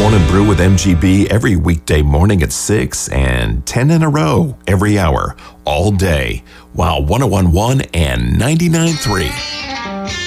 Morning Brew with MGB every weekday morning at 6 and 10 in a row every hour, all day. Wow, 101.1 and 99.3.